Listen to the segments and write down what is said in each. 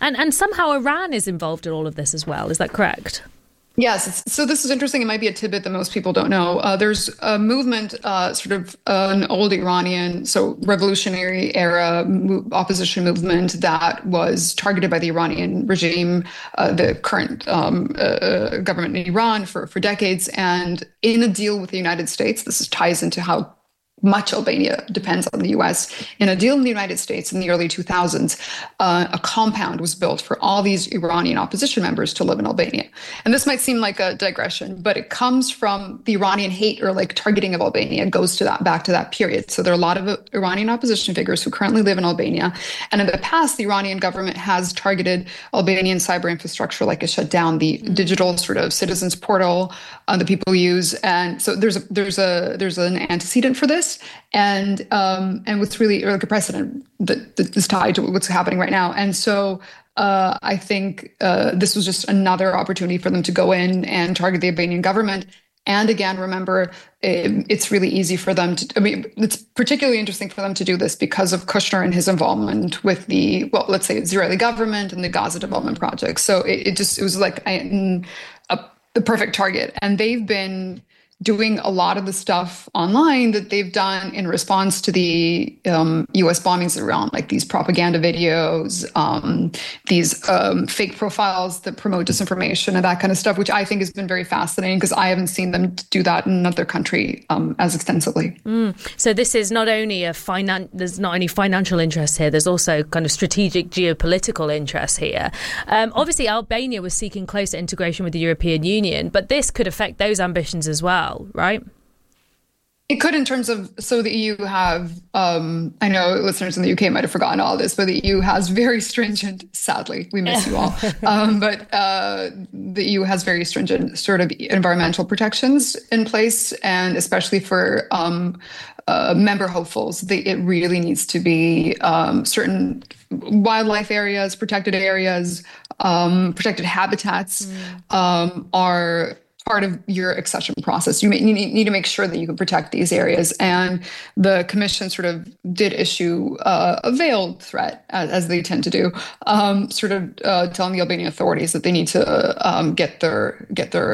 And somehow Iran is involved in all of this as well. Is that correct? Yes. So this is interesting. It might be a tidbit that most people don't know. There's a movement, sort of an old Iranian, so revolutionary era opposition movement that was targeted by the Iranian regime, the current government in Iran for decades. And in a deal with the United States, this ties into how much Albania depends on the U.S. In a deal in the United States in the early 2000s, a compound was built for all these Iranian opposition members to live in Albania. And this might seem like a digression, but it comes from the Iranian hate or like targeting of Albania goes to that, back to that period. So there are a lot of Iranian opposition figures who currently live in Albania. And in the past, the Iranian government has targeted Albanian cyber infrastructure, like it shut down the digital sort of citizens portal that people use. And so there's an antecedent for this. And what's really like a precedent that is tied to what's happening right now. And so I think this was just another opportunity for them to go in and target the Albanian government. And again, remember, it's really easy for them to, I mean, it's particularly interesting for them to do this because of Kushner and his involvement with the, well, let's say Israeli government and the Gaza development project. So it was like the perfect target. And they've been doing a lot of the stuff online that they've done in response to the U.S. bombings around, like these propaganda videos, these fake profiles that promote disinformation and that kind of stuff, which I think has been very fascinating because I haven't seen them do that in another country as extensively. So this is not only there's not only financial interest here, there's also kind of strategic geopolitical interest here. Obviously, Albania was seeking closer integration with the European Union, but this could affect those ambitions as well. Right? It could in terms of, so the EU have, I know listeners in the UK might have forgotten all this, but the EU has very stringent, sadly, we miss you all, but the EU has very stringent sort of environmental protections in place, and especially for member hopefuls, it really needs to be certain wildlife areas, protected habitats are part of your accession process. You need to make sure that you can protect these areas. And the Commission sort of did issue a veiled threat, as they tend to do, telling the Albanian authorities that they need to get their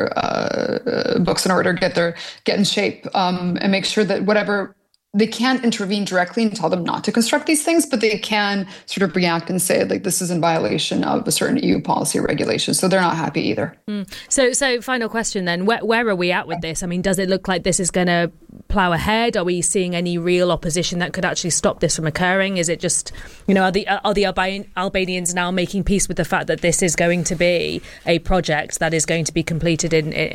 books in order, get in shape, and make sure that whatever. They can't intervene directly and tell them not to construct these things, but they can sort of react and say, like, this is in violation of a certain EU policy or regulation. So they're not happy either. So final question then, where are we at with this? I mean, does it look like this is going to plough ahead? Are we seeing any real opposition that could actually stop this from occurring? Is it just, are the Albanians now making peace with the fact that this is going to be a project that is going to be completed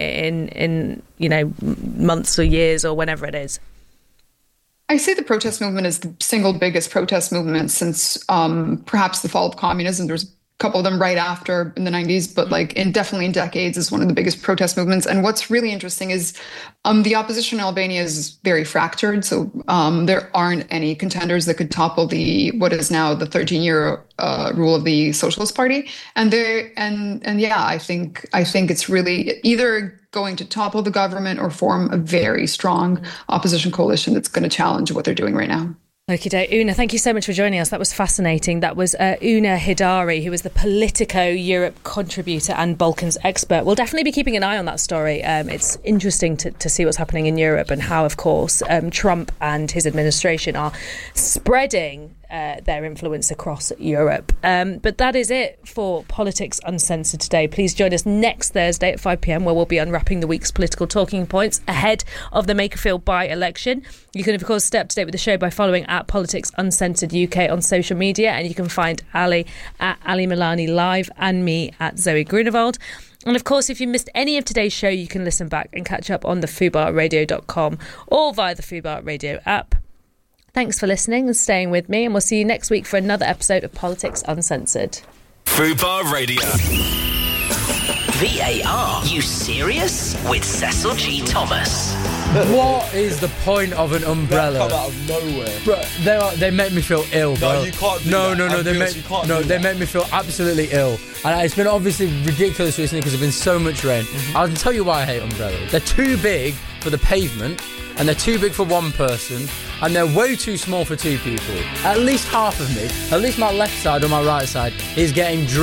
in months or years or whenever it is? I say the protest movement is the single biggest protest movement since perhaps the fall of communism. There's a couple of them right after in the 90s, but definitely in decades is one of the biggest protest movements. And what's really interesting is the opposition in Albania is very fractured. So there aren't any contenders that could topple what is now the 13-year rule of the Socialist Party. I think it's really either going to topple the government or form a very strong opposition coalition that's going to challenge what they're doing right now. Okay, Una, thank you so much for joining us. That was fascinating. That was Una Hidari, who is the Politico Europe contributor and Balkans expert. We'll definitely be keeping an eye on that story. It's interesting to see what's happening in Europe and how, of course, Trump and his administration are spreading their influence across Europe. But that is it for Politics Uncensored today. Please join us next Thursday at 5 p.m, where we'll be unwrapping the week's political talking points ahead of the Makerfield by-election. You can, of course, stay up to date with the show by following at Politics Uncensored UK on social media, and you can find Ali at Ali Milani Live and me at Zoe Grunewald. And of course, if you missed any of today's show, you can listen back and catch up on the FUBARadio.com or via the Fubar Radio app. Thanks for listening and staying with me, and we'll see you next week for another episode of Politics Uncensored. Fubar Radio. VAR, you serious? With Cecil G. Thomas. What is the point of an umbrella? That come out of nowhere. Bro, they make me feel ill, bro. No, you can't do no, that. They make me feel absolutely ill. And it's been obviously ridiculous recently because there's been so much rain. I can tell you why I hate umbrellas. They're too big for the pavement, and they're too big for one person, and they're way too small for two people. At least half of me, at least my left side or my right side, is getting